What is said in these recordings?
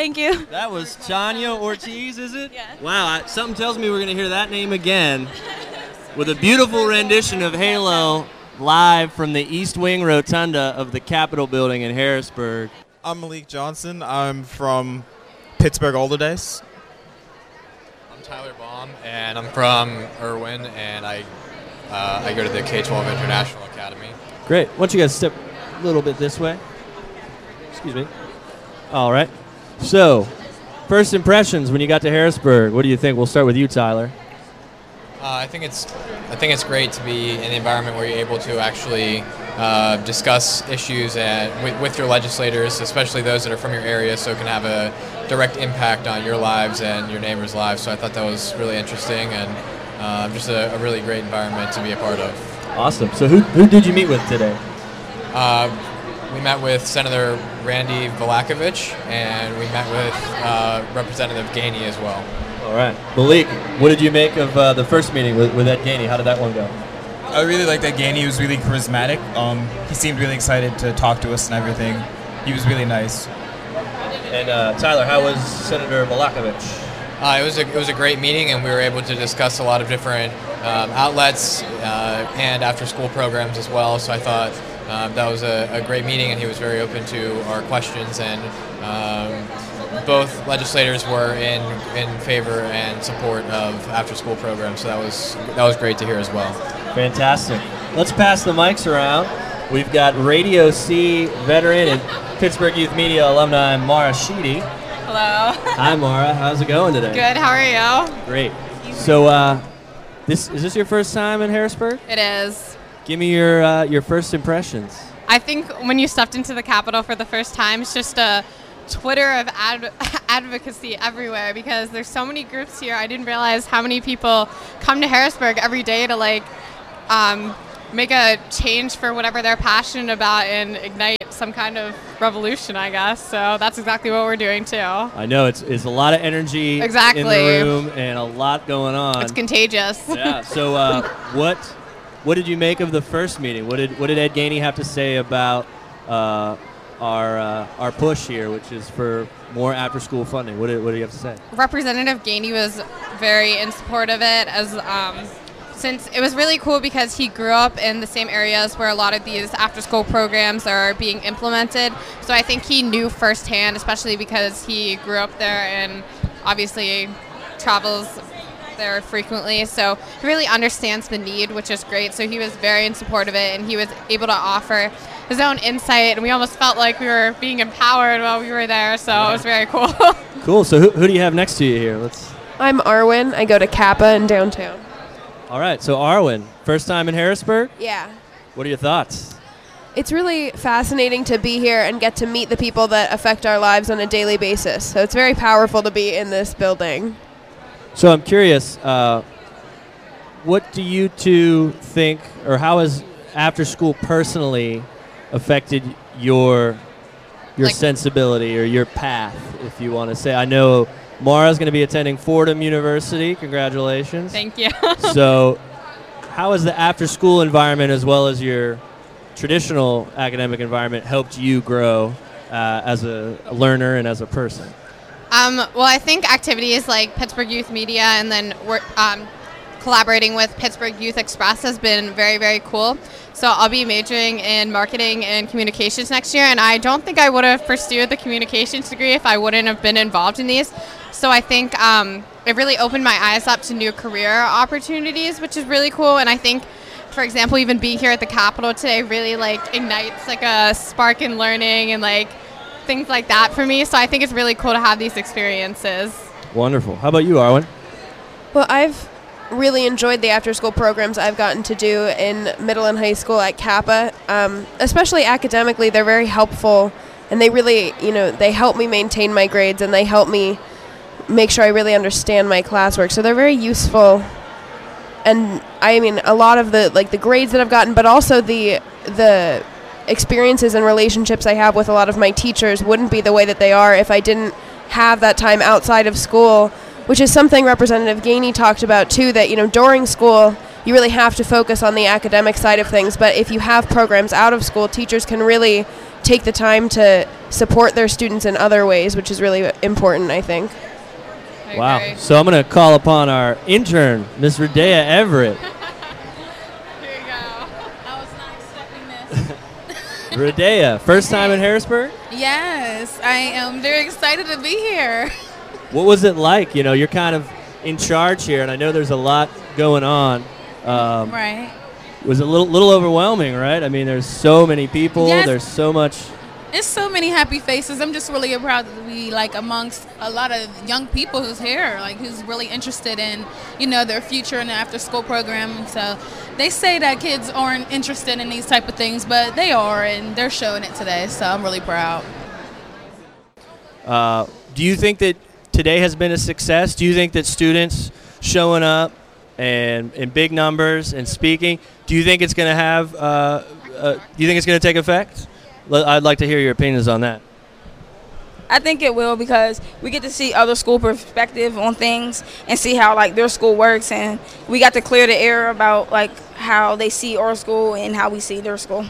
Thank you. That was Tanya Ortiz, is it? Yeah. Wow, something tells me we're going to hear that name again with a beautiful rendition of Halo live from the East Wing Rotunda of the Capitol Building in Harrisburg. I'm Malik Johnson. I'm from Pittsburgh Older Days. I'm Tyler Baum, and I'm from Irwin, and I go to the K-12 International Academy. Great. Why don't you guys step a little bit this way? Excuse me. All right. So, first impressions when you got to Harrisburg. What do you think? We'll start with you, Tyler. I think it's great to be in an environment where you're able to actually discuss issues with your legislators, especially those that are from your area, so it can have a direct impact on your lives and your neighbors' lives. So I thought that was really interesting and just a really great environment to be a part of. Awesome. So who did you meet with today? We met with Senator Randy Valakovich, and we met with Representative Gainey as well. All right. Malik, what did you make of the first meeting with Ed Gainey? How did that one go? I really liked Ed Gainey. He was really charismatic. He seemed really excited to talk to us and everything. He was really nice. And Tyler, how was Senator Valakovich? It was a great meeting, and we were able to discuss a lot of different outlets and after-school programs as well. So I thought that was a great meeting, and he was very open to our questions. And both legislators were in favor and support of after-school programs. So that was great to hear as well. Fantastic. Let's pass the mics around. We've got Radio C veteran and Pittsburgh Youth Media alumni Mara Sheedy. Hello. Hi, Mara. How's it going today? Good. How are you? Great. So, is this your first time in Harrisburg? It is. Give me your first impressions. I think when you stepped into the Capitol for the first time, it's just a Twitter of advocacy everywhere because there's so many groups here. I didn't realize how many people come to Harrisburg every day to make a change for whatever they're passionate about and ignite some kind of revolution, I guess. So that's exactly what we're doing too. I know it's a lot of energy in the room and a lot going on. It's contagious. Yeah. So what did you make of the first meeting? What did Ed Gainey have to say about our push here, which is for more after-school funding? What do you have to say? Representative Gainey was very in support of it, as since it was really cool because he grew up in the same areas where a lot of these after-school programs are being implemented. So I think he knew firsthand, especially because he grew up there and obviously travels there frequently. So he really understands the need, which is great. So he was very in support of it, and he was able to offer his own insight, and we almost felt like we were being empowered while we were there. So it was very cool. Cool. So who do you have next to you here? I'm Arwen. I go to Kappa in downtown. All right. So Arwen, first time in Harrisburg? Yeah. What are your thoughts? It's really fascinating to be here and get to meet the people that affect our lives on a daily basis. So it's very powerful to be in this building. So I'm curious, what do you two think, or how has after school personally affected your sensibility or your path, if you want to say? I know Mara's going to be attending Fordham University. Congratulations. Thank you. So how has the after school environment as well as your traditional academic environment helped you grow as a learner and as a person? Well, I think activities like Pittsburgh Youth Media and then collaborating with Pittsburgh Youth Express has been very, very cool. So I'll be majoring in marketing and communications next year, and I don't think I would have pursued the communications degree if I wouldn't have been involved in these. So I think it really opened my eyes up to new career opportunities, which is really cool. And I think, for example, even being here at the Capitol today really ignites a spark in learning and things like that for me. So I think it's really cool to have these experiences. Wonderful. How about you, Arwen? Well, I've really enjoyed the after-school programs I've gotten to do in middle and high school at Kappa. Especially academically, they're very helpful, and they really, they help me maintain my grades, and they help me make sure I really understand my classwork. So they're very useful. And I mean, a lot of the grades that I've gotten, but also the experiences and relationships I have with a lot of my teachers wouldn't be the way that they are if I didn't have that time outside of school, which is something Representative Gainey talked about too, that during school you really have to focus on the academic side of things. But if you have programs out of school, teachers can really take the time to support their students in other ways, which is really important, I think. I Wow. agree. So I'm going to call upon our intern, Miss Radea Everett. Here you go. I was not expecting this. Radea, first time in Harrisburg? Yes, I am very excited to be here. What was it like? You know, you're kind of in charge here, and I know there's a lot going on. Right. Was it a little overwhelming, right? I mean, there's so many people. Yes. There's so much. It's so many happy faces. I'm just really proud to be like amongst a lot of young people who's here, like who's really interested in, you know, their future in the after school program. And so they say that kids aren't interested in these type of things, but they are, and they're showing it today. So I'm really proud. Do you think that today has been a success? Do you think that students showing up and in big numbers and speaking, do you think it's going to have? Do you think it's going to take effect? I'd like to hear your opinions on that. I think it will, because we get to see other school perspective on things and see how like their school works, and we got to clear the air about like how they see our school and how we see their school.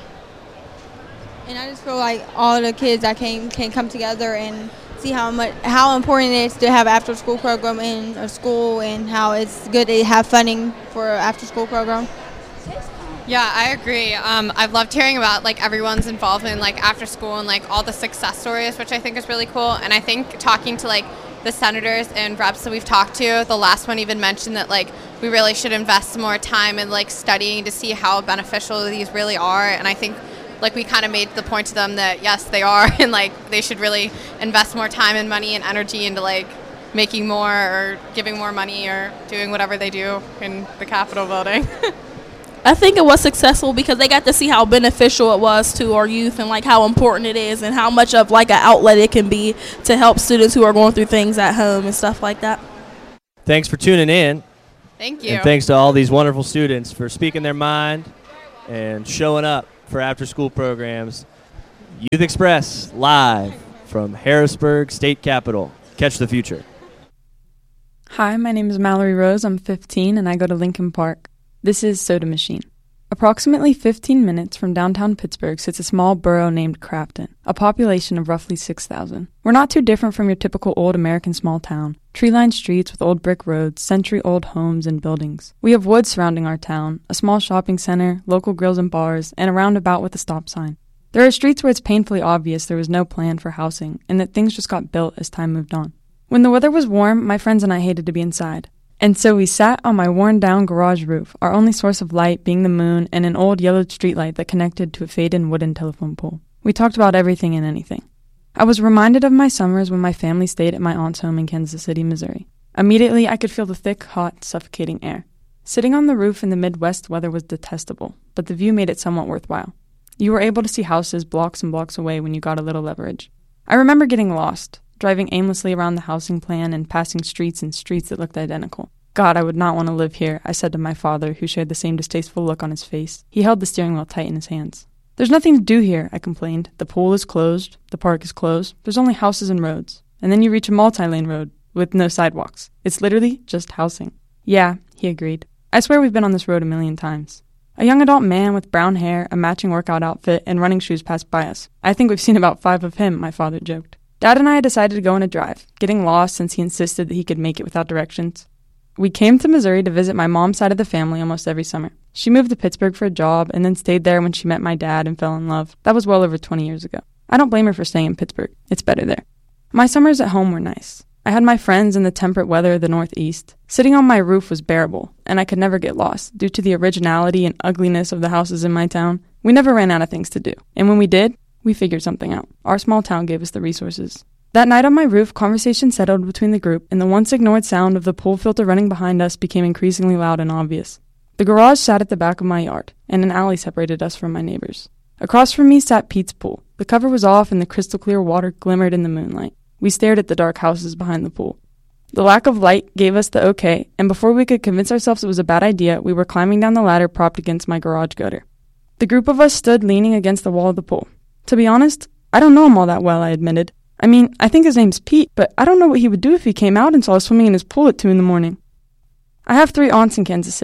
And I just feel like all the kids that can come together and see how important it is to have an after school program in a school, and how it's good to have funding for an after school program. Yeah, I agree. I've loved hearing about like everyone's involvement like after school and like all the success stories, which I think is really cool. And I think talking to like the senators and reps that we've talked to, the last one even mentioned that like we really should invest more time in like studying to see how beneficial these really are. And I think like we kind of made the point to them that yes, they are, and like they should really invest more time and money and energy into like making more or giving more money or doing whatever they do in the Capitol building. I think it was successful because they got to see how beneficial it was to our youth, and like how important it is, and how much of like an outlet it can be to help students who are going through things at home and stuff like that. Thanks for tuning in. Thank you. And thanks to all these wonderful students for speaking their mind and showing up for after-school programs. Youth Express, live from Harrisburg State Capitol. Catch the future. Hi, my name is Mallory Rose. I'm 15 and I go to Lincoln Park. This is Soda Machine. Approximately 15 minutes from downtown Pittsburgh sits a small borough named Crafton, a population of roughly 6,000. We're not too different from your typical old American small town. Tree-lined streets with old brick roads, century-old homes and buildings. We have woods surrounding our town, a small shopping center, local grills and bars, and a roundabout with a stop sign. There are streets where it's painfully obvious there was no plan for housing, and that things just got built as time moved on. When the weather was warm, my friends and I hated to be inside. And so we sat on my worn-down garage roof, our only source of light being the moon and an old yellowed streetlight that connected to a faded wooden telephone pole. We talked about everything and anything. I was reminded of my summers when my family stayed at my aunt's home in Kansas City, Missouri. Immediately, I could feel the thick, hot, suffocating air. Sitting on the roof in the Midwest weather was detestable, but the view made it somewhat worthwhile. You were able to see houses blocks and blocks away when you got a little leverage. I remember getting lost, driving aimlessly around the housing plan and passing streets that looked identical. God, I would not want to live here, I said to my father, who shared the same distasteful look on his face. He held the steering wheel tight in his hands. There's nothing to do here, I complained. The pool is closed. The park is closed. There's only houses and roads. And then you reach a multi-lane road with no sidewalks. It's literally just housing. Yeah, he agreed. I swear we've been on this road a million times. A young adult man with brown hair, a matching workout outfit, and running shoes passed by us. I think we've seen about 5 of him, my father joked. Dad and I had decided to go on a drive, getting lost since he insisted that he could make it without directions. We came to Missouri to visit my mom's side of the family almost every summer. She moved to Pittsburgh for a job and then stayed there when she met my dad and fell in love. That was well over 20 years ago. I don't blame her for staying in Pittsburgh. It's better there. My summers at home were nice. I had my friends in the temperate weather of the Northeast. Sitting on my roof was bearable, and I could never get lost due to the originality and ugliness of the houses in my town. We never ran out of things to do, and when we did, we figured something out. Our small town gave us the resources. That night on my roof, conversation settled between the group, and the once ignored sound of the pool filter running behind us became increasingly loud and obvious. The garage sat at the back of my yard, and an alley separated us from my neighbors. Across from me sat Pete's pool. The cover was off, and the crystal clear water glimmered in the moonlight. We stared at the dark houses behind the pool. The lack of light gave us the okay, and before we could convince ourselves it was a bad idea, we were climbing down the ladder propped against my garage gutter. The group of us stood leaning against the wall of the pool. To be honest, I don't know him all that well, I admitted. I mean, I think his name's Pete, but I don't know what he would do if he came out and saw us swimming in his pool at 2 a.m. I have 3 aunts in Kansas City,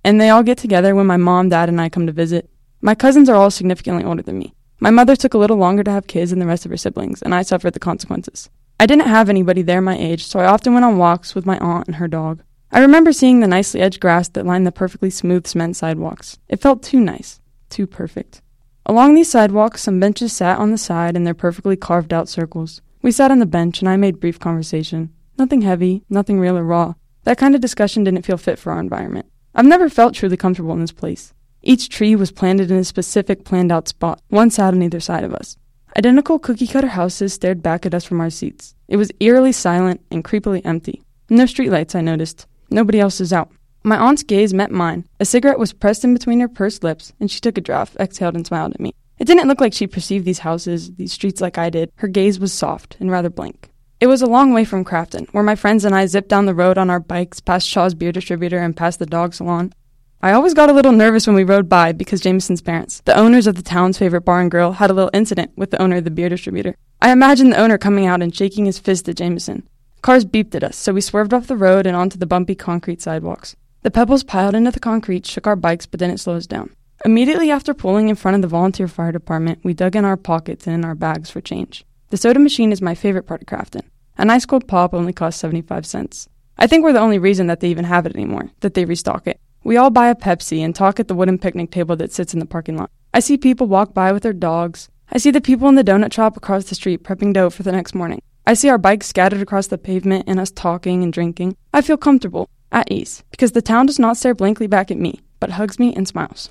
and they all get together when my mom, dad, and I come to visit. My cousins are all significantly older than me. My mother took a little longer to have kids than the rest of her siblings, and I suffered the consequences. I didn't have anybody there my age, so I often went on walks with my aunt and her dog. I remember seeing the nicely edged grass that lined the perfectly smooth cement sidewalks. It felt too nice, too perfect. Along these sidewalks, some benches sat on the side in their perfectly carved out circles. We sat on the bench, and I made brief conversation. Nothing heavy, nothing real or raw. That kind of discussion didn't feel fit for our environment. I've never felt truly comfortable in this place. Each tree was planted in a specific planned-out spot, one sat on either side of us. Identical cookie-cutter houses stared back at us from our seats. It was eerily silent and creepily empty. No streetlights, I noticed. Nobody else is out. My aunt's gaze met mine. A cigarette was pressed in between her pursed lips, and she took a draught, exhaled, and smiled at me. It didn't look like she perceived these houses, these streets like I did. Her gaze was soft and rather blank. It was a long way from Crafton, where my friends and I zipped down the road on our bikes, past Shaw's beer distributor and past the dog salon. I always got a little nervous when we rode by because Jameson's parents, the owners of the town's favorite bar and grill, had a little incident with the owner of the beer distributor. I imagined the owner coming out and shaking his fist at Jameson. Cars beeped at us, so we swerved off the road and onto the bumpy concrete sidewalks. The pebbles piled into the concrete shook our bikes but didn't slow us down. Immediately after pulling in front of the volunteer fire department, we dug in our pockets and in our bags for change. The soda machine is my favorite part of Crafton. A nice cold pop only costs 75 cents. I think we're the only reason that they even have it anymore, that they restock it. We all buy a Pepsi and talk at the wooden picnic table that sits in the parking lot. I see people walk by with their dogs. I see the people in the donut shop across the street prepping dough for the next morning. I see our bikes scattered across the pavement and us talking and drinking. I feel comfortable, at ease, because the town does not stare blankly back at me, but hugs me and smiles.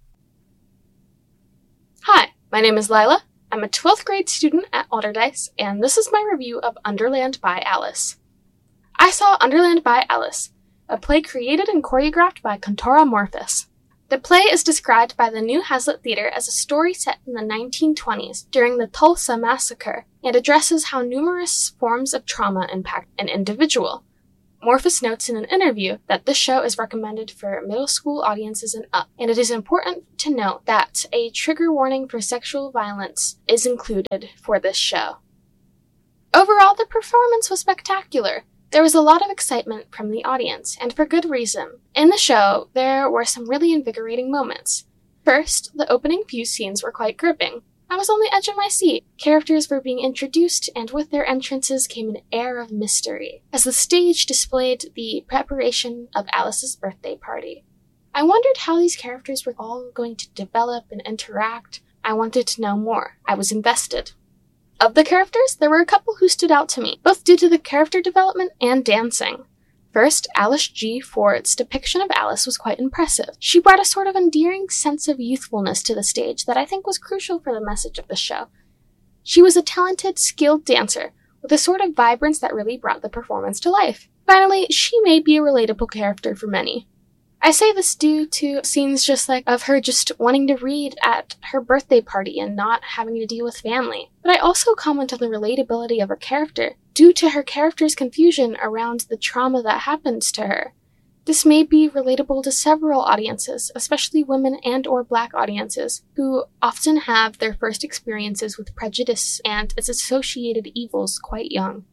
Hi, my name is Lila. I'm a 12th grade student at Alderdice, and this is my review of Underland by Alice. I saw Underland by Alice, a play created and choreographed by Contora Morphus. The play is described by the New Hazlitt Theatre as a story set in the 1920s during the Tulsa Massacre and addresses how numerous forms of trauma impact an individual. Morphus notes in an interview that this show is recommended for middle school audiences and up, and it is important to note that a trigger warning for sexual violence is included for this show. Overall, the performance was spectacular. There was a lot of excitement from the audience, and for good reason. In the show, there were some really invigorating moments. First, the opening few scenes were quite gripping. I was on the edge of my seat. Characters were being introduced, and with their entrances came an air of mystery, as the stage displayed the preparation of Alice's birthday party. I wondered how these characters were all going to develop and interact. I wanted to know more. I was invested. Of the characters, there were a couple who stood out to me, both due to the character development and dancing. First, Alice G. Ford's depiction of Alice was quite impressive. She brought a sort of endearing sense of youthfulness to the stage that I think was crucial for the message of the show. She was a talented, skilled dancer, with a sort of vibrance that really brought the performance to life. Finally, she may be a relatable character for many. I say this due to scenes just like of her just wanting to read at her birthday party and not having to deal with family. But I also comment on the relatability of her character, due to her character's confusion around the trauma that happens to her. This may be relatable to several audiences, especially women and or Black audiences, who often have their first experiences with prejudice and its associated evils quite young.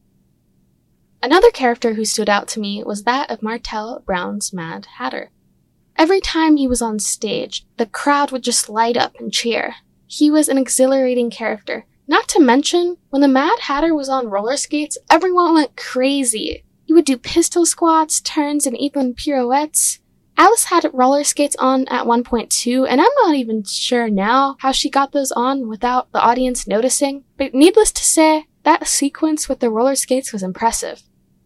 Another character who stood out to me was that of Martell Brown's Mad Hatter. Every time he was on stage, the crowd would just light up and cheer. He was an exhilarating character. Not to mention, when the Mad Hatter was on roller skates, everyone went crazy. He would do pistol squats, turns, and even pirouettes. Alice had roller skates on at one point too, and I'm not even sure now how she got those on without the audience noticing. But needless to say, that sequence with the roller skates was impressive.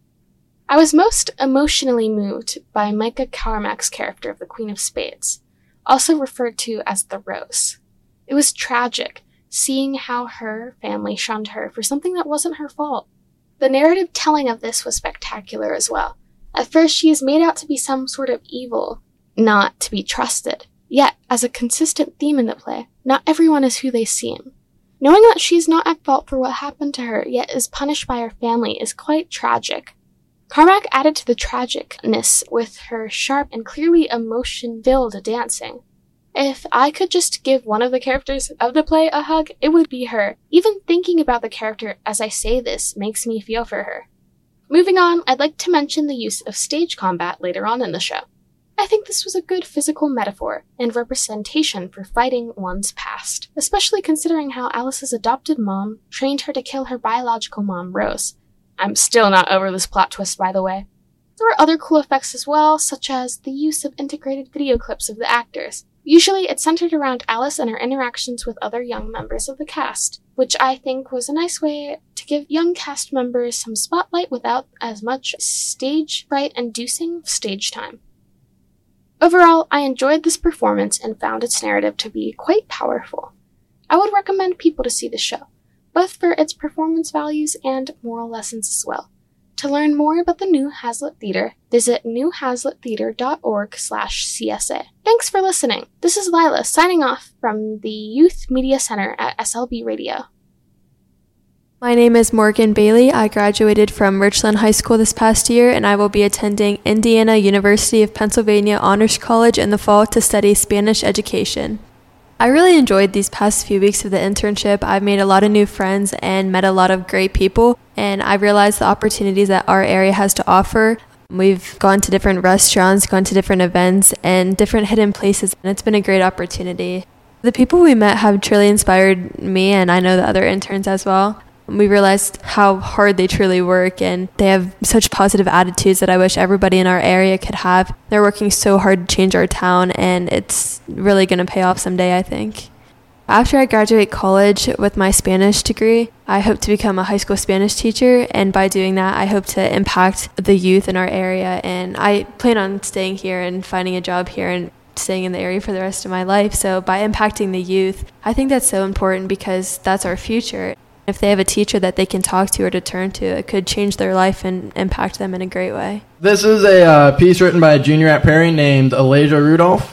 I was most emotionally moved by Micah Carmack's character of the Queen of Spades, also referred to as the Rose. It was tragic, seeing how her family shunned her for something that wasn't her fault. The narrative telling of this was spectacular as well. At first, she is made out to be some sort of evil, not to be trusted. Yet, as a consistent theme in the play, not everyone is who they seem. Knowing that she is not at fault for what happened to her, yet is punished by her family, is quite tragic. Carmack added to the tragicness with her sharp and clearly emotion-filled dancing. If I could just give one of the characters of the play a hug, it would be her. Even thinking about the character as I say this makes me feel for her. Moving on, I'd like to mention the use of stage combat later on in the show. I think this was a good physical metaphor and representation for fighting one's past, especially considering how Alice's adopted mom trained her to kill her biological mom, Rose. I'm still not over this plot twist, by the way. There were other cool effects as well, such as the use of integrated video clips of the actors. Usually it's centered around Alice and her interactions with other young members of the cast, which I think was a nice way to give young cast members some spotlight without as much stage fright-inducing stage time. Overall, I enjoyed this performance and found its narrative to be quite powerful. I would recommend people to see the show, both for its performance values and moral lessons as well. To learn more about the New Hazlitt Theater, visit newhazlitttheater.org/CSA. Thanks for listening. This is Lila signing off from the Youth Media Center at SLB Radio. My name is Morgan Bailey. I graduated from Richland High School this past year, and I will be attending Indiana University of Pennsylvania Honors College in the fall to study Spanish education. I really enjoyed these past few weeks of the internship. I've made a lot of new friends and met a lot of great people, and I realized the opportunities that our area has to offer. We've gone to different restaurants, gone to different events, and different hidden places, and it's been a great opportunity. The people we met have truly inspired me, and I know the other interns as well. We realized how hard they truly work, and they have such positive attitudes that I wish everybody in our area could have. They're working so hard to change our town, and it's really going to pay off someday, I think. After I graduate college with my Spanish degree, I hope to become a high school Spanish teacher, and by doing that, I hope to impact the youth in our area, and I plan on staying here and finding a job here and staying in the area for the rest of my life. So by impacting the youth, I think that's so important because that's our future. If they have a teacher that they can talk to or to turn to, it could change their life and impact them in a great way. This is a piece written by a junior at Perry named Alasia Rudolph.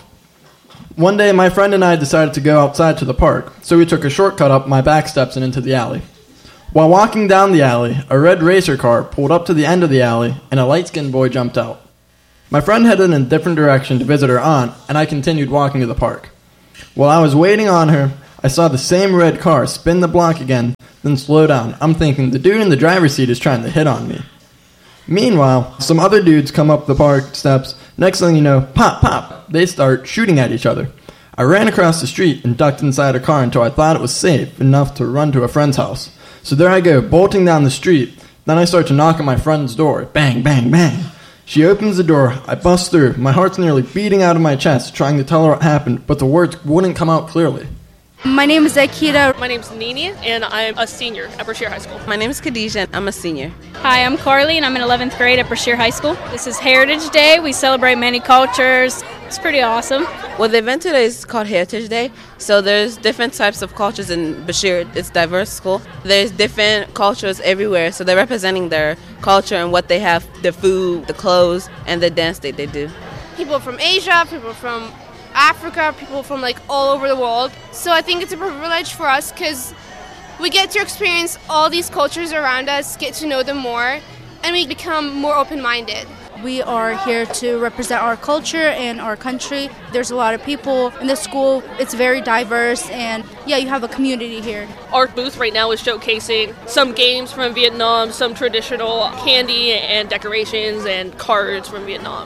One day, my friend and I decided to go outside to the park, so we took a shortcut up my back steps and into the alley. While walking down the alley, a red racer car pulled up to the end of the alley, and a light-skinned boy jumped out. My friend headed in a different direction to visit her aunt, and I continued walking to the park. While I was waiting on her, I saw the same red car spin the block again, then slow down. I'm thinking, the dude in the driver's seat is trying to hit on me. Meanwhile, some other dudes come up the park steps. Next thing you know, pop, pop, they start shooting at each other. I ran across the street and ducked inside a car until I thought it was safe enough to run to a friend's house. So there I go, bolting down the street. Then I start to knock on my friend's door. Bang, bang, bang. She opens the door. I bust through. My heart's nearly beating out of my chest, trying to tell her what happened, but the words wouldn't come out clearly. My name is Akira. My name is Nini, and I'm a senior at Brashear High School. My name is Khadijah. I'm a senior. Hi, I'm Carly, and I'm in 11th grade at Brashear High School. This is Heritage Day. We celebrate many cultures. It's pretty awesome. Well, the event today is called Heritage Day. So there's different types of cultures in Brashear. It's a diverse school. There's different cultures everywhere. So they're representing their culture and what they have, the food, the clothes, and the dance that they do. People from Asia, people from Africa, people from all over the world. So I think it's a privilege for us because we get to experience all these cultures around us, get to know them more, and we become more open-minded. We are here to represent our culture and our country. There's a lot of people in the school. It's very diverse, and you have a community here. Our booth right now is showcasing some games from Vietnam, some traditional candy and decorations and cards from Vietnam.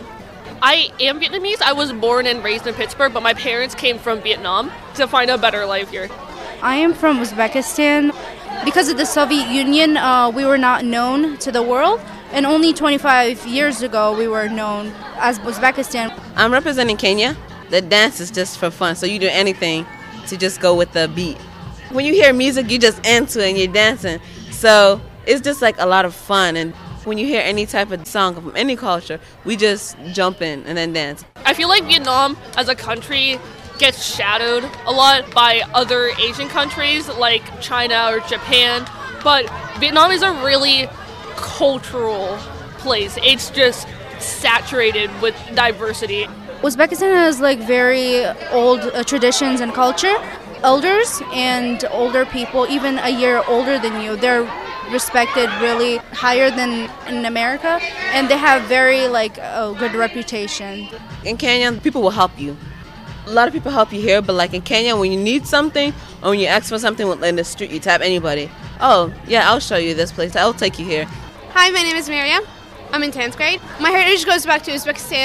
I am Vietnamese. I was born and raised in Pittsburgh, but my parents came from Vietnam to find a better life here. I am from Uzbekistan. Because of the Soviet Union, we were not known to the world, and only 25 years ago we were known as Uzbekistan. I'm representing Kenya. The dance is just for fun, so you do anything to just go with the beat. When you hear music, you just into it and you're dancing. So it's just a lot of fun, and when you hear any type of song from any culture, we just jump in and then dance. I feel like Vietnam as a country gets shadowed a lot by other Asian countries like China or Japan, but Vietnam is a really cultural place. It's just saturated with diversity. Uzbekistan has very old traditions and culture. Elders and older people, even a year older than you, they're respected really higher than in America, and they have very a good reputation. In Kenya, people will help you. A lot of people help you here, but in Kenya, when you need something or when you ask for something in the street, you tap anybody. Oh, yeah, I'll show you this place. I'll take you here. Hi, my name is Miriam. I'm in 10th grade. My heritage goes back to Uzbekistan.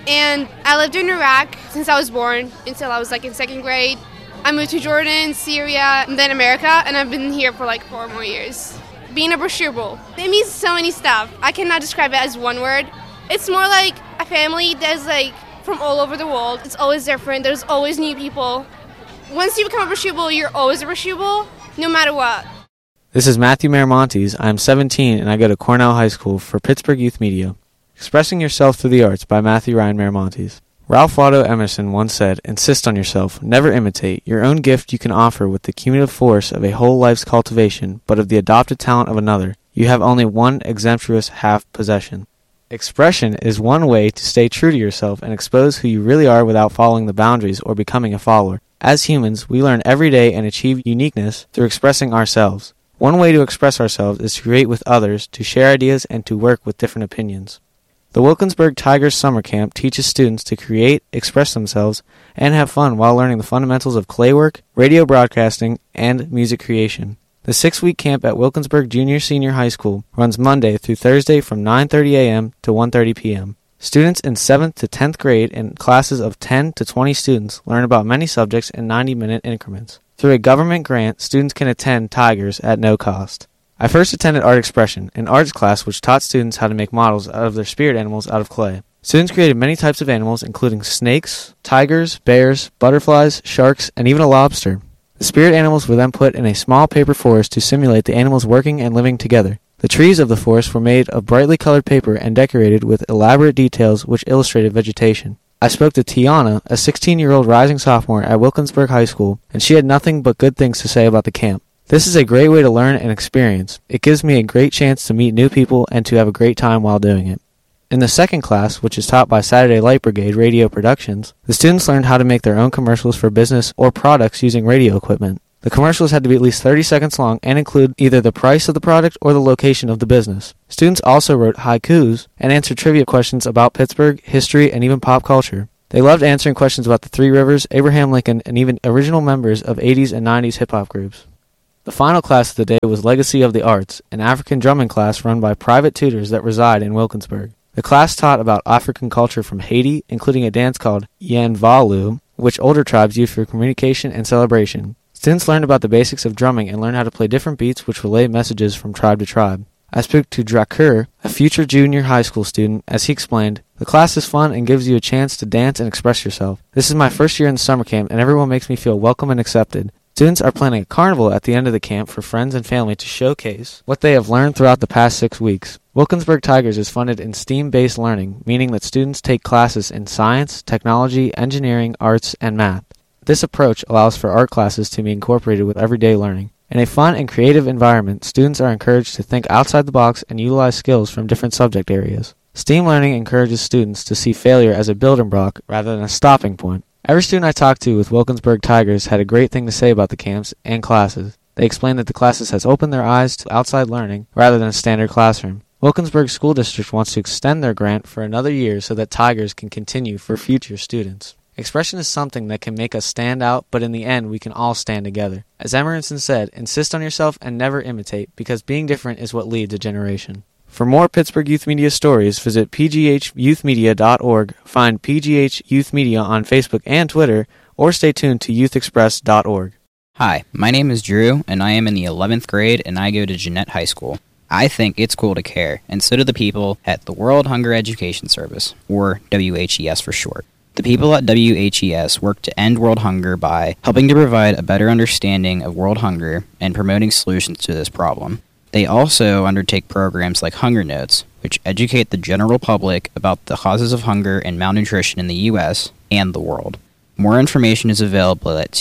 And I lived in Iraq since I was born until I was like in 2nd grade. I moved to Jordan, Syria, and then America, and I've been here for like 4 more years. Being a brochure bull, it means so many stuff. I cannot describe it as one word. It's more like a family that's like from all over the world. It's always different. There's always new people. Once you become a brochure bull, you're always a brochure bull, no matter what. This is Matthew Miramontes. I'm 17 and I go to Cornell High School for Pittsburgh Youth Media. Expressing Yourself Through the Arts by Matthew Ryan Miramontes. Ralph Waldo Emerson once said, "Insist on yourself, never imitate. Your own gift you can offer with the cumulative force of a whole life's cultivation, but of the adopted talent of another, you have only one exemplary half possession." Expression is one way to stay true to yourself and expose who you really are without following the boundaries or becoming a follower. As humans, we learn every day and achieve uniqueness through expressing ourselves. One way to express ourselves is to create with others, to share ideas, and to work with different opinions. The Wilkinsburg Tigers Summer Camp teaches students to create, express themselves, and have fun while learning the fundamentals of claywork, radio broadcasting, and music creation. The 6-week camp at Wilkinsburg Junior-Senior High School runs Monday through Thursday from 9:30 a.m. to 1:30 p.m. Students in 7th to 10th grade in classes of 10 to 20 students learn about many subjects in 90-minute increments. Through a government grant, students can attend Tigers at no cost. I first attended Art Expression, an arts class which taught students how to make models out of their spirit animals out of clay. Students created many types of animals, including snakes, tigers, bears, butterflies, sharks, and even a lobster. The spirit animals were then put in a small paper forest to simulate the animals working and living together. The trees of the forest were made of brightly colored paper and decorated with elaborate details which illustrated vegetation. I spoke to Tiana, a 16-year-old rising sophomore at Wilkinsburg High School, and she had nothing but good things to say about the camp. This is a great way to learn and experience. It gives me a great chance to meet new people and to have a great time while doing it. In the second class, which is taught by Saturday Light Brigade Radio Productions, the students learned how to make their own commercials for business or products using radio equipment. The commercials had to be at least 30 seconds long and include either the price of the product or the location of the business. Students also wrote haikus and answered trivia questions about Pittsburgh, history, and even pop culture. They loved answering questions about the Three Rivers, Abraham Lincoln, and even original members of 80s and 90s hip-hop groups. The final class of the day was Legacy of the Arts, an African drumming class run by private tutors that reside in Wilkinsburg. The class taught about African culture from Haiti, including a dance called Yanvalu, which older tribes use for communication and celebration. Students learned about the basics of drumming and learned how to play different beats which relay messages from tribe to tribe. I spoke to Drakur, a future junior high school student, as he explained, "The class is fun and gives you a chance to dance and express yourself. This is my first year in the summer camp and everyone makes me feel welcome and accepted. Students are planning a carnival at the end of the camp for friends and family to showcase what they have learned throughout the past 6 weeks. Wilkinsburg Tigers is funded in STEAM-based learning, meaning that students take classes in science, technology, engineering, arts, and math. This approach allows for art classes to be incorporated with everyday learning. In a fun and creative environment, students are encouraged to think outside the box and utilize skills from different subject areas. STEAM learning encourages students to see failure as a building block rather than a stopping point. Every student I talked to with Wilkinsburg Tigers had a great thing to say about the camps and classes. They explained that the classes has opened their eyes to outside learning rather than a standard classroom. Wilkinsburg School District wants to extend their grant for another year so that Tigers can continue for future students. Expression is something that can make us stand out, but in the end, we can all stand together. As Emerson said, insist on yourself and never imitate, because being different is what leads a generation. For more Pittsburgh Youth Media stories, visit pghyouthmedia.org, find PGH Youth Media on Facebook and Twitter, or stay tuned to youthexpress.org. Hi, my name is Drew, and I am in the 11th grade, and I go to Jeanette High School. I think it's cool to care, and so do the people at the World Hunger Education Service, or WHES for short. The people at WHES work to end world hunger by helping to provide a better understanding of world hunger and promoting solutions to this problem. They also undertake programs like Hunger Notes, which educate the general public about the causes of hunger and malnutrition in the U.S. and the world. More information is available at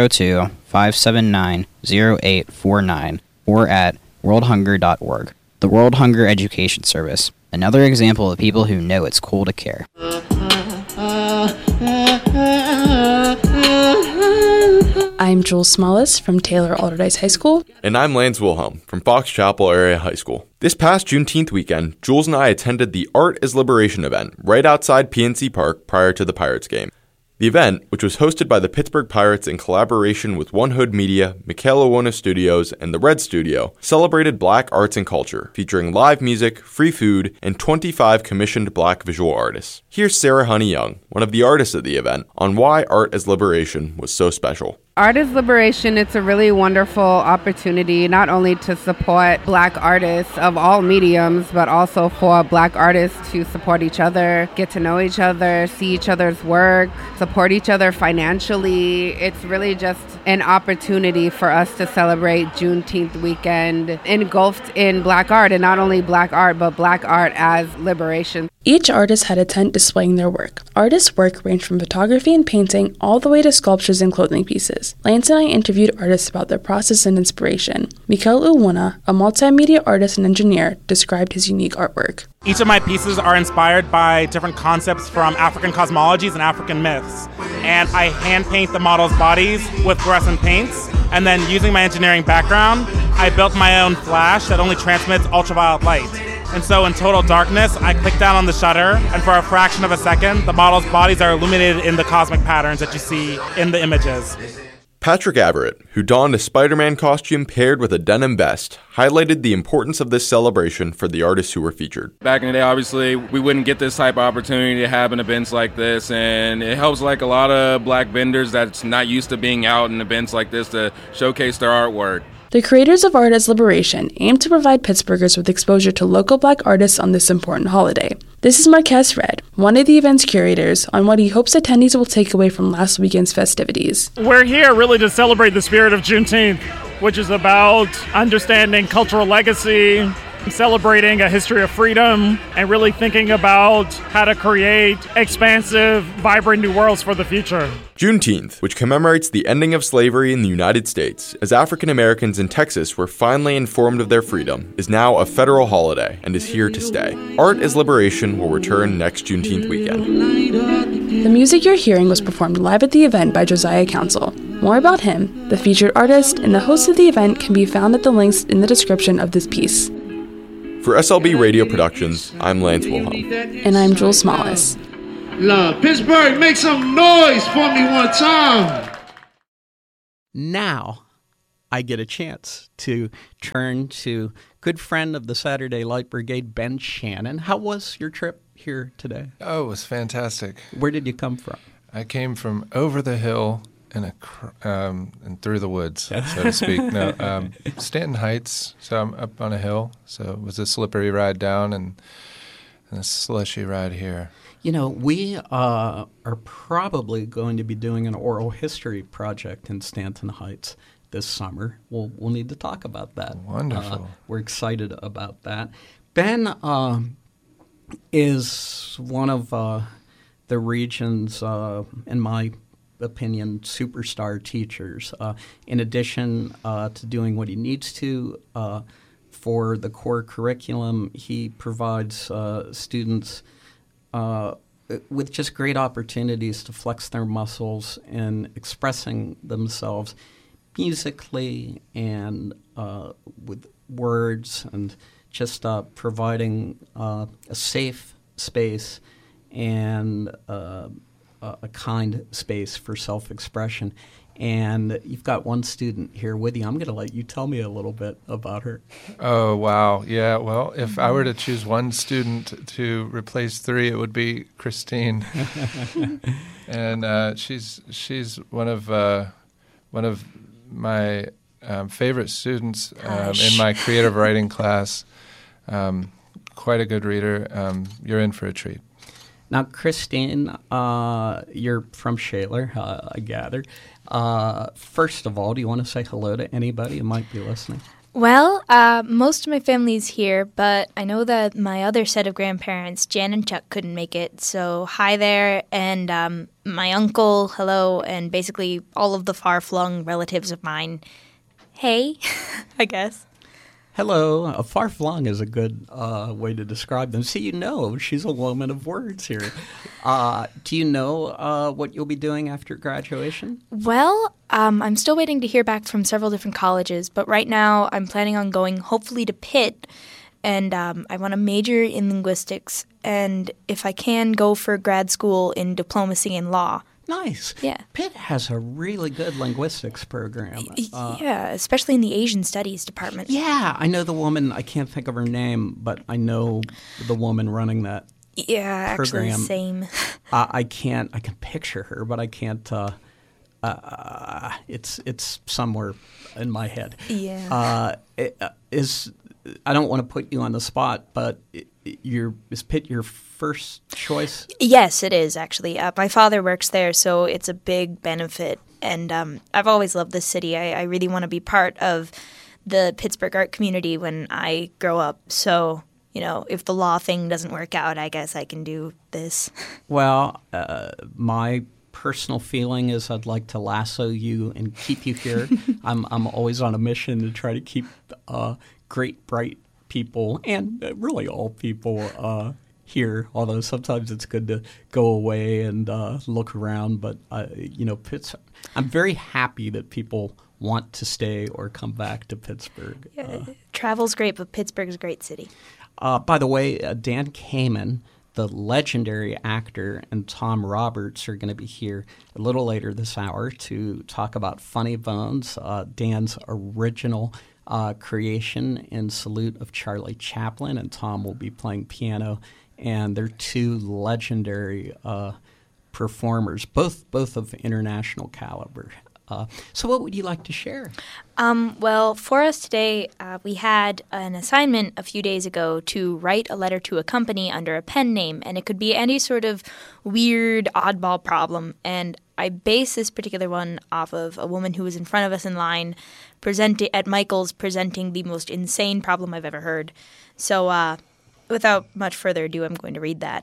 202-579-0849 or at worldhunger.org. The World Hunger Education Service, another example of people who know it's cool to care. I'm Jules Smallus from Taylor Alderdice High School. And I'm Lance Wilhelm from Fox Chapel Area High School. This past Juneteenth weekend, Jules and I attended the Art is Liberation event right outside PNC Park prior to the Pirates game. The event, which was hosted by the Pittsburgh Pirates in collaboration with One Hood Media, Michaela Wona Studios, and the Red Studio, celebrated Black arts and culture, featuring live music, free food, and 25 commissioned Black visual artists. Here's Sarah Honey Young, one of the artists at the event, on why Art as Liberation was so special. Art is Liberation, it's a really wonderful opportunity not only to support Black artists of all mediums, but also for Black artists to support each other, get to know each other, see each other's work, support each other financially. It's really just an opportunity for us to celebrate Juneteenth weekend engulfed in Black art, and not only Black art, but Black art as liberation. Each artist had a tent displaying their work. Artists' work ranged from photography and painting all the way to sculptures and clothing pieces. Lance and I interviewed artists about their process and inspiration. Mikael Uwuna, a multimedia artist and engineer, described his unique artwork. Each of my pieces are inspired by different concepts from African cosmologies and African myths. And I hand paint the models' bodies with fluorescent paints. And then using my engineering background, I built my own flash that only transmits ultraviolet light. And so in total darkness, I click down on the shutter, and for a fraction of a second, the models' bodies are illuminated in the cosmic patterns that you see in the images. Patrick Averett, who donned a Spider-Man costume paired with a denim vest, highlighted the importance of this celebration for the artists who were featured. Back in the day, obviously, we wouldn't get this type of opportunity to have in events like this, and it helps like a lot of Black vendors that's not used to being out in events like this to showcase their artwork. The creators of Art as Liberation aim to provide Pittsburghers with exposure to local Black artists on this important holiday. This is Marquez Red, one of the event's curators, on what he hopes attendees will take away from last weekend's festivities. We're here really to celebrate the spirit of Juneteenth, which is about understanding cultural legacy, celebrating a history of freedom, and really thinking about how to create expansive, vibrant new worlds for the future. Juneteenth, which commemorates the ending of slavery in the United States, as African Americans in Texas were finally informed of their freedom, is now a federal holiday and is here to stay. Art as Liberation will return next Juneteenth weekend. The music you're hearing was performed live at the event by Josiah Council. More about him, the featured artist, and the host of the event can be found at the links in the description of this piece. For SLB Radio Productions, I'm Lance Wilhelm. And I'm Jules Smallis. Love. Pittsburgh, make some noise for me one time. Now I get a chance to turn to good friend of the Saturday Light Brigade, Ben Shannon. How was your trip here today? Oh, it was fantastic. Where did you come from? I came from over the hill and through the woods, so to speak. No, Stanton Heights. So I'm up on a hill. So it was a slippery ride down and a slushy ride here. You know, we are probably going to be doing an oral history project in Stanton Heights this summer. We'll need to talk about that. Wonderful. We're excited about that. Ben is one of the region's, in my opinion, superstar teachers. In addition to doing what he needs to for the core curriculum, he provides students with just great opportunities to flex their muscles in expressing themselves musically and with words, and just providing a safe space and a kind space for self-expression. And you've got one student here with you. I'm going to let you tell me a little bit about her. Oh, wow. Yeah, well, if I were to choose one student to replace three, it would be Christine. And she's one of my favorite students in my creative writing class. Quite a good reader. You're in for a treat. Now, Christine, you're from Shaler, I gather. First of all, do you want to say hello to anybody who might be listening? Well, most of my family's here, but I know that my other set of grandparents, Jan and Chuck, couldn't make it. So hi there, and my uncle, hello, and basically all of the far-flung relatives of mine. Hey, I guess. Hello. Far-flung is a good way to describe them. See, she's a woman of words here. Do you know what you'll be doing after graduation? Well, I'm still waiting to hear back from several different colleges, but right now I'm planning on going hopefully to Pitt, and I want to major in linguistics, and if I can, go for grad school in diplomacy and law. Nice. Yeah. Pitt has a really good linguistics program. Yeah, especially in the Asian Studies department. Yeah, I know the woman. I can't think of her name, but I know the woman running that Yeah, program. actually, same. I can picture her, but I can't. It's somewhere in my head. Yeah. I don't want to put you on the spot, but is Pitt your first choice? Yes, it is, actually. My father works there, so it's a big benefit. And I've always loved this city. I really want to be part of the Pittsburgh art community when I grow up. So, if the law thing doesn't work out, I guess I can do this. Well, my personal feeling is I'd like to lasso you and keep you here. I'm always on a mission to try to keep great, bright people, and really all people here, although sometimes it's good to go away and look around. But, I'm very happy that people want to stay or come back to Pittsburgh. Yeah, travel's great, but Pittsburgh's a great city. By the way, Dan Kamen, the legendary actor, and Tom Roberts are going to be here a little later this hour to talk about Funny Bones, Dan's original creation in salute of Charlie Chaplin, and Tom will be playing piano. And they're two legendary performers, both of international caliber. So what would you like to share? Well, for us today, we had an assignment a few days ago to write a letter to a company under a pen name, and it could be any sort of weird, oddball problem. And I based this particular one off of a woman who was in front of us in line at Michael's presenting the most insane problem I've ever heard. So without much further ado, I'm going to read that.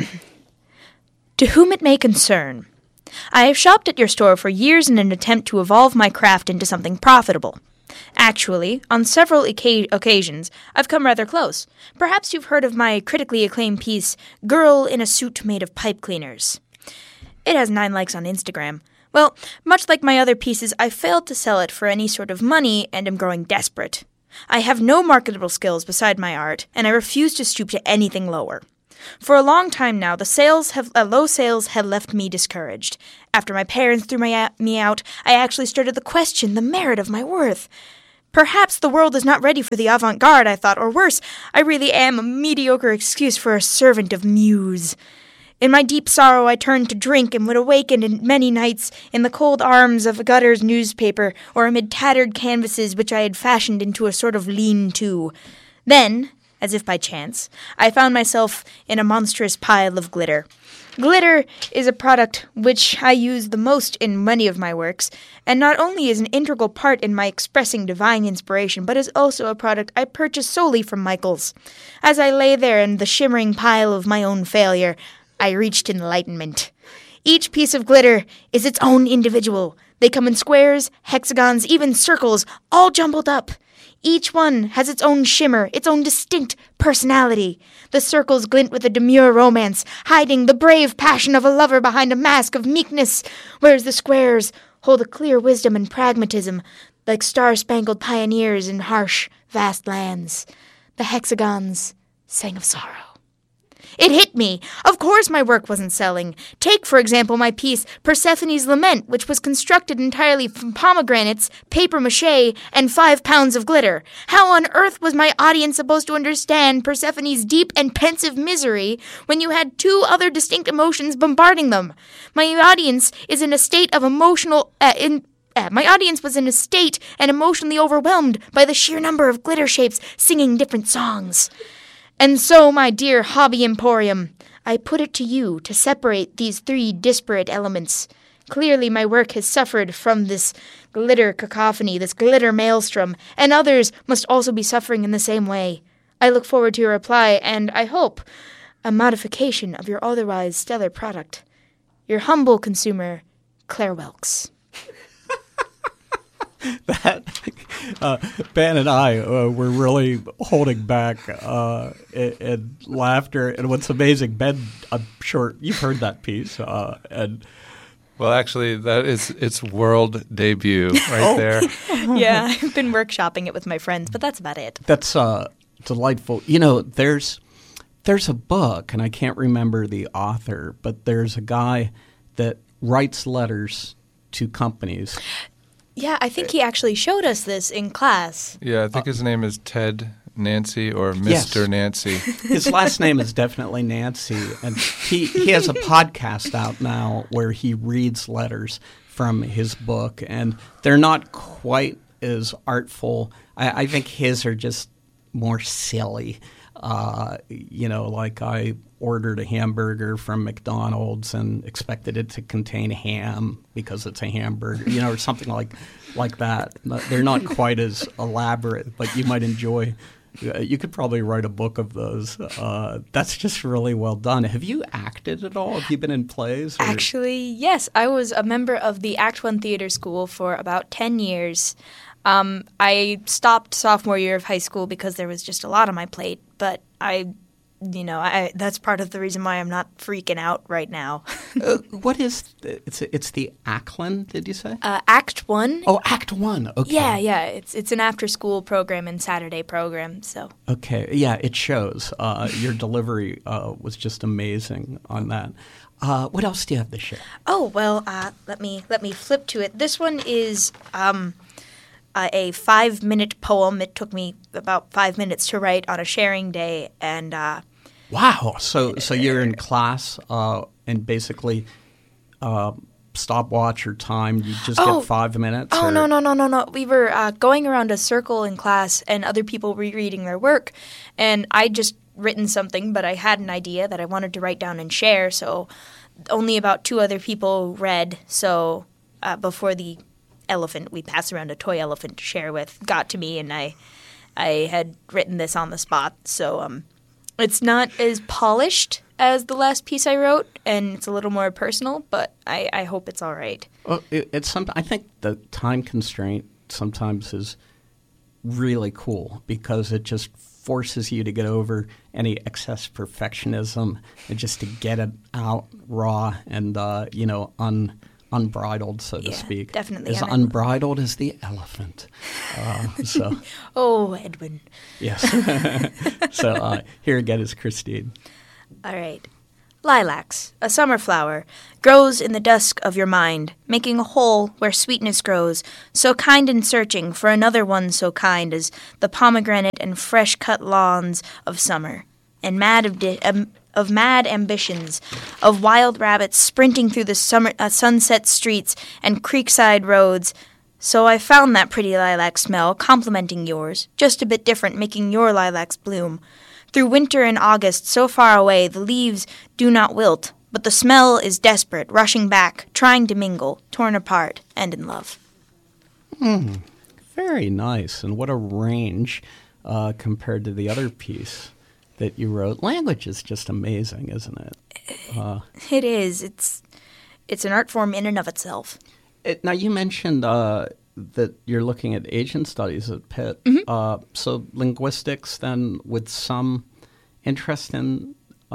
To whom it may concern, I have shopped at your store for years in an attempt to evolve my craft into something profitable. Actually, on several occasions, I've come rather close. Perhaps you've heard of my critically acclaimed piece, Girl in a Suit Made of Pipe Cleaners. It has 9 likes on Instagram. Well, much like my other pieces, I failed to sell it for any sort of money and am growing desperate. I have no marketable skills beside my art, and I refuse to stoop to anything lower. For a long time now, low sales had left me discouraged. After my parents threw me out, I actually started to question the merit of my worth. Perhaps the world is not ready for the avant-garde, I thought, or worse, I really am a mediocre excuse for a servant of Muse. In my deep sorrow, I turned to drink and would awaken in many nights in the cold arms of a gutter's newspaper or amid tattered canvases which I had fashioned into a sort of lean-to. Then, as if by chance, I found myself in a monstrous pile of glitter. Glitter is a product which I use the most in many of my works, and not only is an integral part in my expressing divine inspiration, but is also a product I purchased solely from Michael's. As I lay there in the shimmering pile of my own failure, I reached enlightenment. Each piece of glitter is its own individual. They come in squares, hexagons, even circles, all jumbled up. Each one has its own shimmer, its own distinct personality. The circles glint with a demure romance, hiding the brave passion of a lover behind a mask of meekness, whereas the squares hold a clear wisdom and pragmatism, like star-spangled pioneers in harsh, vast lands. The hexagons sang of sorrow. It hit me. Of course my work wasn't selling. Take, for example, my piece, Persephone's Lament, which was constructed entirely from pomegranates, papier-mâché, and 5 pounds of glitter. How on earth was my audience supposed to understand Persephone's deep and pensive misery when you had 2 other distinct emotions bombarding them? My audience is in a state of my audience was in a state and emotionally overwhelmed by the sheer number of glitter shapes singing different songs. And so, my dear Hobby Emporium, I put it to you to separate these 3 disparate elements. Clearly my work has suffered from this glitter cacophony, this glitter maelstrom, and others must also be suffering in the same way. I look forward to your reply, and I hope a modification of your otherwise stellar product. Your humble consumer, Claire Welks. That Ben and I were really holding back in laughter. And what's amazing, Ben, I'm sure you've heard that piece. And well, actually, that is its world debut right there. Yeah, I've been workshopping it with my friends, but that's about it. That's delightful. You know, there's a book, and I can't remember the author, but there's a guy that writes letters to companies. Yeah, I think he actually showed us this in class. Yeah, I think his name is Ted Nancy or Mr. Yes. Nancy. His last name is definitely Nancy, and he has a podcast out now where he reads letters from his book, and they're not quite as artful. I think his are just more silly. Like I ordered a hamburger from McDonald's and expected it to contain ham because it's a hamburger, or something like that. They're not quite as elaborate, but you might enjoy. You could probably write a book of those. That's just really well done. Have you acted at all? Have you been in plays? Actually, yes. I was a member of the Act One Theater School for about 10 years. I stopped sophomore year of high school because there was just a lot on my plate, but that's part of the reason why I'm not freaking out right now. What is it's the Ackland, did you say? Act One. Oh, Act One. Okay. Yeah. It's an after-school program and Saturday program. So. Okay. Yeah, it shows. Your delivery was just amazing on that. What else do you have to share? Oh well, let me flip to it. This one is a 5-minute poem. It took me about 5 minutes to write on a sharing day, and wow! So you're in class, and basically stopwatch or time. You just get 5 minutes. Oh no! We were going around a circle in class, and other people were reading their work, and I just written something, but I had an idea that I wanted to write down and share. So only about 2 other people read. So before the elephant, we passed around a toy elephant to share with, got to me, and I had written this on the spot. So it's not as polished as the last piece I wrote, and it's a little more personal, but I hope it's all right. Well, I think the time constraint sometimes is really cool because it just forces you to get over any excess perfectionism and just to get it out raw and unbridled, so to speak. Definitely. As unbridled as the elephant. Oh, Edwin. Yes. So here again is Christine. All right. Lilacs, a summer flower, grows in the dusk of your mind, making a hole where sweetness grows, so kind and searching for another one so kind as the pomegranate and fresh-cut lawns of summer, and of mad ambitions, of wild rabbits sprinting through the sunset streets and creekside roads. So I found that pretty lilac smell complementing yours, just a bit different, making your lilacs bloom. Through winter and August, so far away, the leaves do not wilt, but the smell is desperate, rushing back, trying to mingle, torn apart, and in love. Very nice, and what a range compared to the other piece that you wrote. Language is just amazing, isn't it? It is. It's an art form in and of itself. Now, you mentioned that you're looking at Asian studies at Pitt. Mm-hmm. So linguistics, then, with some interest in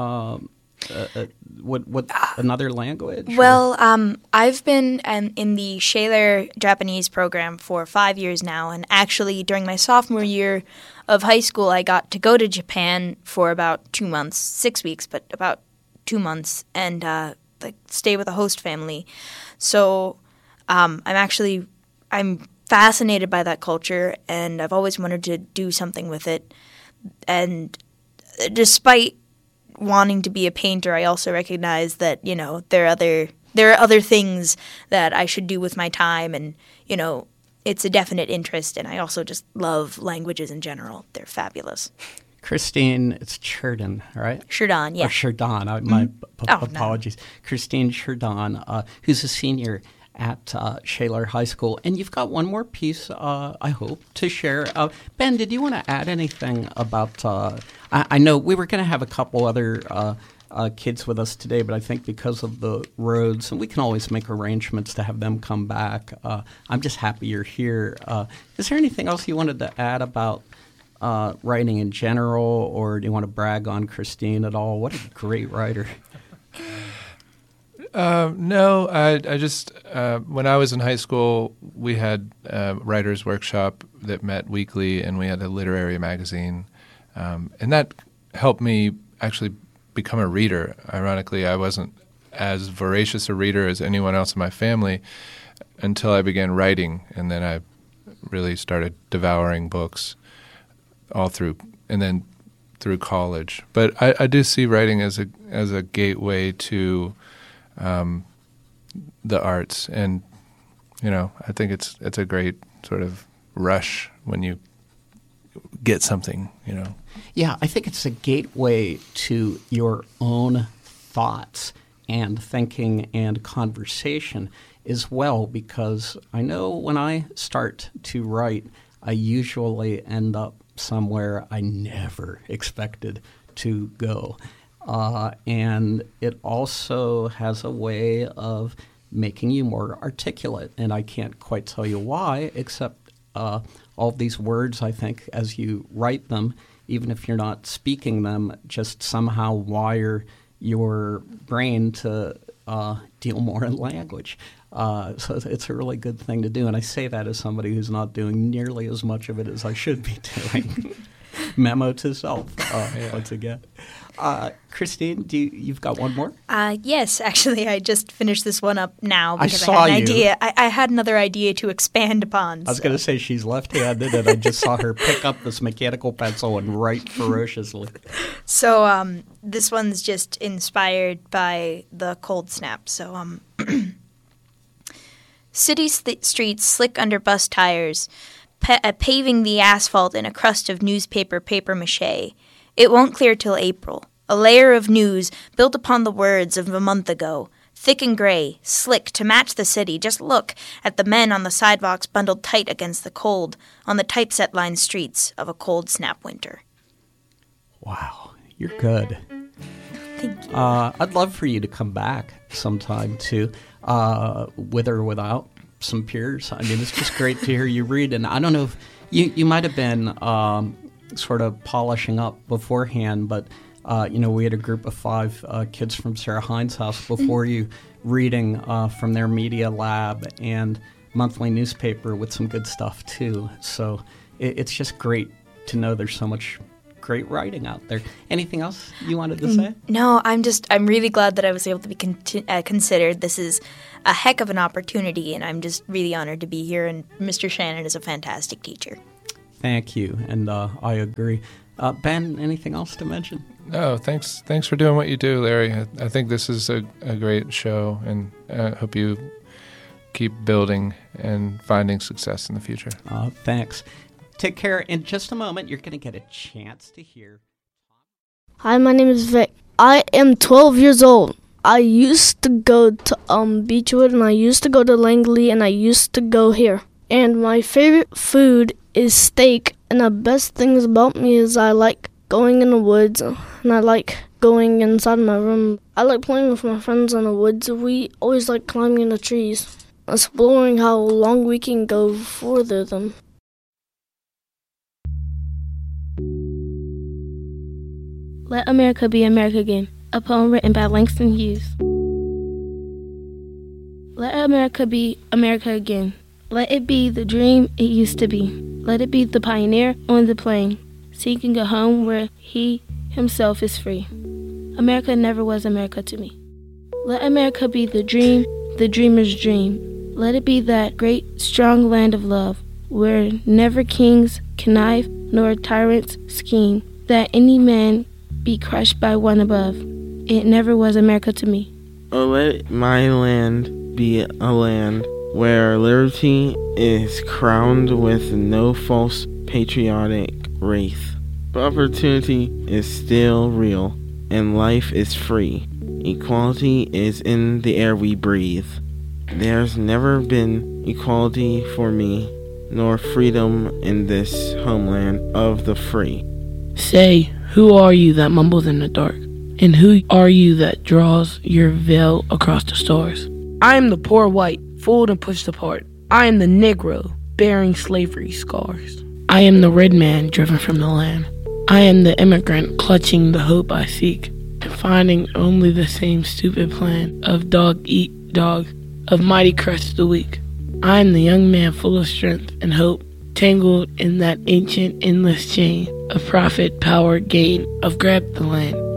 what another language? Well, I've been in the Shaler Japanese program for 5 years now, and actually during my sophomore year of high school, I got to go to Japan for about 2 months, 6 weeks, but about 2 months, and stay with a host family. So I'm fascinated by that culture, and I've always wanted to do something with it. And despite wanting to be a painter, I also recognize that, there are other things that I should do with my time, and, it's a definite interest, and I also just love languages in general. They're fabulous. Christine, it's Sheridan, right? Sheridan, yeah. Or Sheridan, my apologies. No. Christine Sheridan, who's a senior at Shaler High School. And you've got one more piece, I hope, to share. Ben, did you want to add anything about I know we were going to have a couple other kids with us today, but I think because of the roads, and we can always make arrangements to have them come back, I'm just happy you're here. Is there anything else you wanted to add about writing in general, or do you want to brag on Christine at all? What a great writer. No, I just, when I was in high school, we had a writer's workshop that met weekly, and we had a literary magazine. And that helped me actually become a reader. Ironically, I wasn't as voracious a reader as anyone else in my family until I began writing, and then I really started devouring books all through, and then through college. But I do see writing as a gateway to the arts, and I think it's a great sort of rush when you get something. Yeah, I think it's a gateway to your own thoughts and thinking and conversation as well, because I know when I start to write, I usually end up somewhere I never expected to go. And it also has a way of making you more articulate, and I can't quite tell you why, except all of these words, I think, as you write them, even if you're not speaking them, just somehow wire your brain to deal more in language. So it's a really good thing to do, and I say that as somebody who's not doing nearly as much of it as I should be doing. Memo to self, once again. Christine, you've got one more? Yes, actually, I just finished this one up now because I had an idea. I had another idea to expand upon. I was going to say she's left-handed, and I just saw her pick up this mechanical pencil and write ferociously. So this one's just inspired by the cold snap. So city streets slick under bus tires, paving the asphalt in a crust of newspaper papier-mâché. It won't clear till April. A layer of news built upon the words of a month ago. Thick and gray, slick, to match the city. Just look at the men on the sidewalks bundled tight against the cold on the typeset-lined streets of a cold snap winter. Wow, you're good. Thank you. I'd love for you to come back sometime, too, with or without some peers. I mean, it's just great to hear you read. And I don't know if you might have been sort of polishing up beforehand, but we had a group of 5 kids from Sarah Hines' house before you reading from their media lab and monthly newspaper with some good stuff too. So it's just great to know there's so much great writing out there. Anything else you wanted to say? No, I'm really glad that I was able to be considered. This is a heck of an opportunity, and I'm just really honored to be here, and Mr. Shannon is a fantastic teacher. Thank you, and I agree. Ben, anything else to mention? No, thanks for doing what you do, Larry. I think this is a great show, and I hope you keep building and finding success in the future. Thanks. Take care. In just a moment, you're going to get a chance to hear. Hi, my name is Vic. I am 12 years old. I used to go to Beechwood, and I used to go to Langley, and I used to go here. And my favorite food is steak. And the best things about me is I like going in the woods, and I like going inside my room. I like playing with my friends in the woods. We always like climbing the trees, exploring how long we can go further than. Let America Be America Again, a poem written by Langston Hughes. Let America be America again. Let it be the dream it used to be. Let it be the pioneer on the plain, seeking a home where he himself is free. America never was America to me. Let America be the dream, the dreamer's dream. Let it be that great, strong land of love, where never kings connive nor tyrants scheme, that any man be crushed by one above. It never was America to me. Oh, let my land be a land where liberty is crowned with no false patriotic wraith. But opportunity is still real, and life is free. Equality is in the air we breathe. There's never been equality for me, nor freedom in this homeland of the free. Say, who are you that mumbles in the dark? And who are you that draws your veil across the stars? I am the poor white, fooled and pushed apart. I am the Negro, bearing slavery scars. I am the red man driven from the land. I am the immigrant clutching the hope I seek, and finding only the same stupid plan of dog eat dog, of mighty crush the weak. I am the young man full of strength and hope, tangled in that ancient endless chain of profit, power, gain, of grab the land.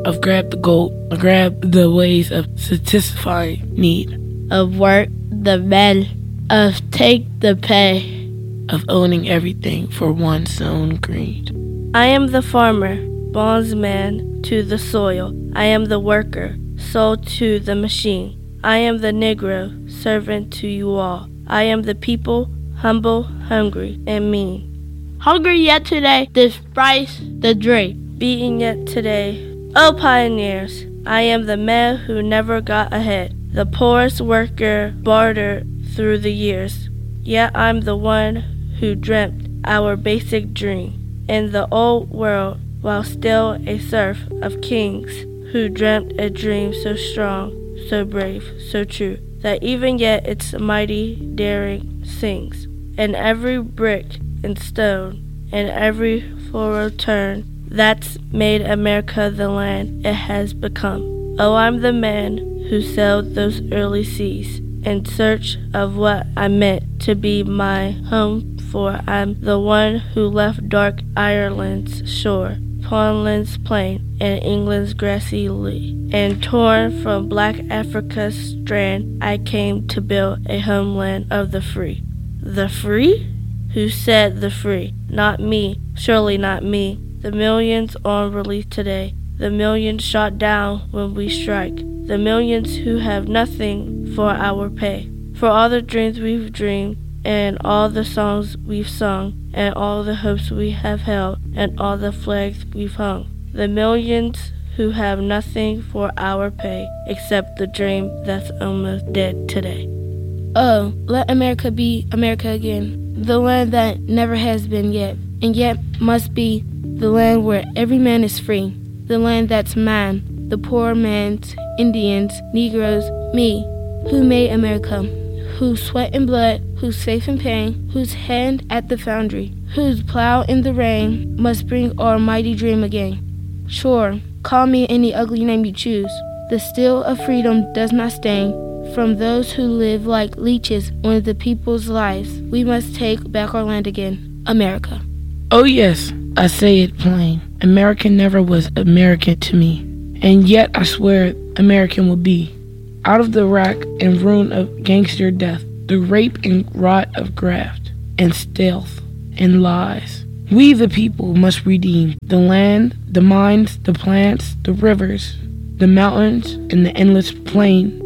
of grab the gold, of grab the ways of satisfying need, of work the men, of take the pay, of owning everything for one's own greed. I am the farmer, bondsman to the soil. I am the worker, sold to the machine. I am the Negro, servant to you all. I am the people, humble, hungry, and mean. Hungry yet today, despise the dream. Beaten yet today, oh pioneers, I am the man who never got ahead, the poorest worker bartered through the years. Yet I'm the one who dreamt our basic dream in the old world, while still a serf of kings who dreamt a dream so strong, so brave, so true, that even yet its mighty daring sings. And every brick and stone, and every furrowed turn, that's made America the land it has become. Oh, I'm the man who sailed those early seas in search of what I meant to be my home, for I'm the one who left dark Ireland's shore, Poland's plain, and England's grassy lea, and torn from black Africa's strand, I came to build a homeland of the free. The free? Who said the free? Not me, surely not me. The millions on relief today, the millions shot down when we strike, the millions who have nothing for our pay, for all the dreams we've dreamed, and all the songs we've sung, and all the hopes we have held, and all the flags we've hung. The millions who have nothing for our pay, except the dream that's almost dead today. Oh, let America be America again, the land that never has been yet, and yet must be the land where every man is free, the land that's mine, the poor man's, Indians, Negroes, me, who made America, whose sweat and blood, whose faith and pain, whose hand at the foundry, whose plow in the rain must bring our mighty dream again. Sure, call me any ugly name you choose. The steel of freedom does not stain from those who live like leeches on the people's lives. We must take back our land again, America. Oh yes, I say it plain. America never was American to me, and yet I swear American will be. Out of the rack and ruin of gangster death, the rape and rot of graft, and stealth, and lies, we the people must redeem the land, the mines, the plants, the rivers, the mountains, and the endless plain,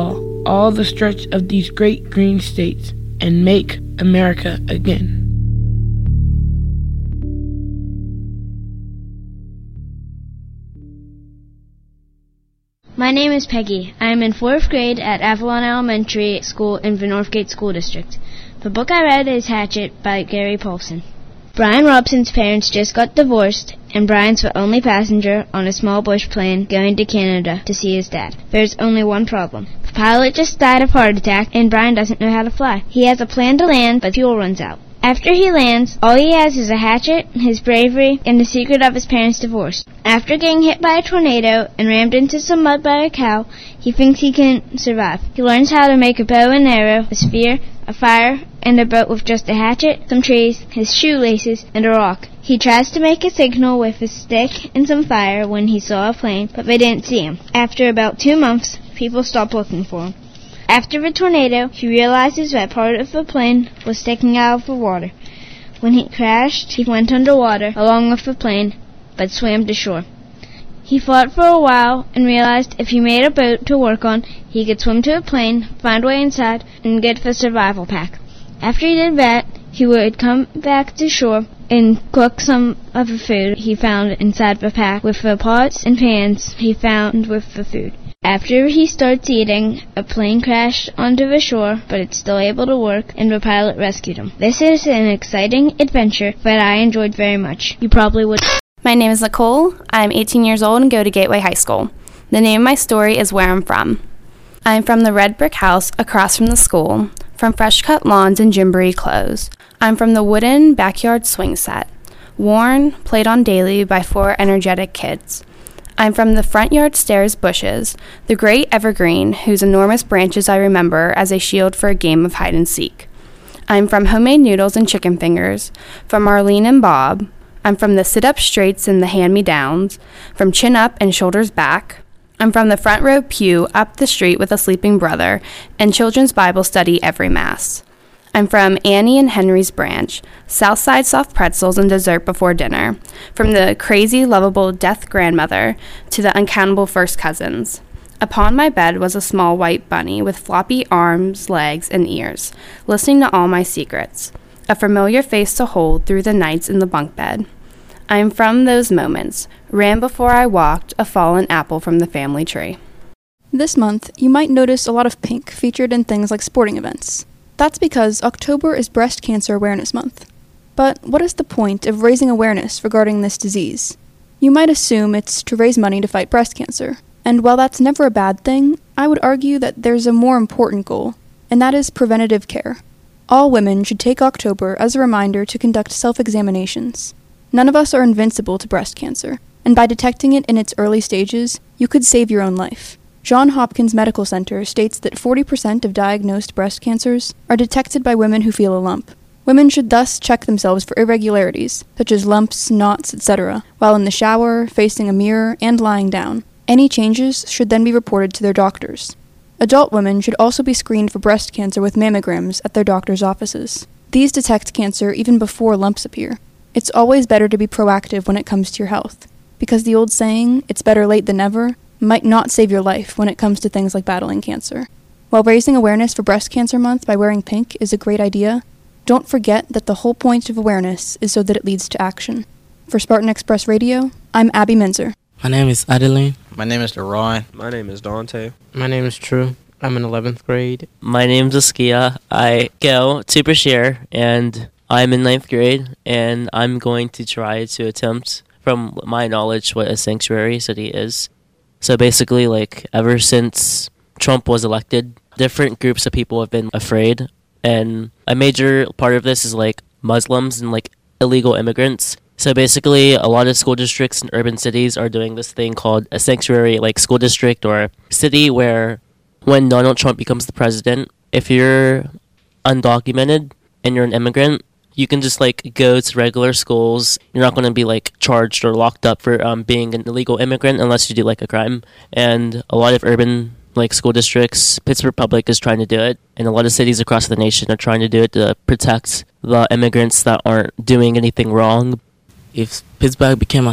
all the stretch of these great green states, and make America again. My name is Peggy. I am in 4th grade at Avalon Elementary School in the Northgate School District. The book I read is Hatchet by Gary Paulson. Brian Robson's parents just got divorced, and Brian's the only passenger on a small bush plane going to Canada to see his dad. There's only one problem. The pilot just died of heart attack, and Brian doesn't know how to fly. He has a plan to land, but fuel runs out. After he lands, all he has is a hatchet, his bravery, and the secret of his parents' divorce. After getting hit by a tornado and rammed into some mud by a cow, he thinks he can survive. He learns how to make a bow and arrow, a spear, a fire, and a boat with just a hatchet, some trees, his shoelaces, and a rock. He tries to make a signal with a stick and some fire when he saw a plane, but they didn't see him. After about 2 months, people stopped looking for him. After the tornado, he realizes that part of the plane was sticking out of the water. When he crashed, he went underwater along with the plane, but swam to shore. He fought for a while and realized if he made a boat to work on, he could swim to a plane, find a way inside, and get the survival pack. After he did that, he would come back to shore and cook some of the food he found inside the pack with the pots and pans he found with the food. After he starts eating, a plane crashed onto the shore, but it's still able to work, and the pilot rescued him. This is an exciting adventure that I enjoyed very much. You probably would. My name is Nicole. I'm 18 years old and go to Gateway High School. The name of my story is Where I'm From. I'm from the red brick house across from the school, from fresh-cut lawns and gymboree clothes. I'm from the wooden backyard swing set, worn, played on daily by 4 energetic kids. I'm from the front yard stairs bushes, the great evergreen whose enormous branches I remember as a shield for a game of hide and seek. I'm from homemade noodles and chicken fingers, from Arlene and Bob, I'm from the sit-up straights and the hand-me-downs, from chin up and shoulders back. I'm from the front row pew up the street with a sleeping brother and children's Bible study every Mass. I'm from Annie and Henry's branch, Southside soft pretzels and dessert before dinner, from the crazy, lovable death grandmother to the uncountable first cousins. Upon my bed was a small white bunny with floppy arms, legs, and ears, listening to all my secrets, a familiar face to hold through the nights in the bunk bed. I am from those moments, ran before I walked, a fallen apple from the family tree. This month, you might notice a lot of pink featured in things like sporting events. That's because October is Breast Cancer Awareness Month. But what is the point of raising awareness regarding this disease? You might assume it's to raise money to fight breast cancer. And while that's never a bad thing, I would argue that there's a more important goal, and that is preventative care. All women should take October as a reminder to conduct self-examinations. None of us are invincible to breast cancer, and by detecting it in its early stages, you could save your own life. Johns Hopkins Medical Center states that 40% of diagnosed breast cancers are detected by women who feel a lump. Women should thus check themselves for irregularities, such as lumps, knots, etc., while in the shower, facing a mirror, and lying down. Any changes should then be reported to their doctors. Adult women should also be screened for breast cancer with mammograms at their doctor's offices. These detect cancer even before lumps appear. It's always better to be proactive when it comes to your health, because the old saying, "It's better late than never," might not save your life when it comes to things like battling cancer. While raising awareness for Breast Cancer Month by wearing pink is a great idea, don't forget that the whole point of awareness is so that it leads to action. For Spartan Express Radio, I'm Abby Menzer. My name is Adeline. My name is Deron. My name is Dante. My name is True. I'm in 11th grade. My name's Askia. I go to Brashear, and I'm in 9th grade, and I'm going to try to attempt, from my knowledge, what a sanctuary city is. So basically, ever since Trump was elected, different groups of people have been afraid, and a major part of this is, Muslims and, illegal immigrants. So basically, a lot of school districts in urban cities are doing this thing called a sanctuary, school district or city, where when Donald Trump becomes the president, if you're undocumented and you're an immigrant, you can just go to regular schools. You're not going to be charged or locked up for being an illegal immigrant unless you do a crime. And a lot of urban school districts, Pittsburgh Public is trying to do it, and a lot of cities across the nation are trying to do it to protect the immigrants that aren't doing anything wrong. If Pittsburgh became a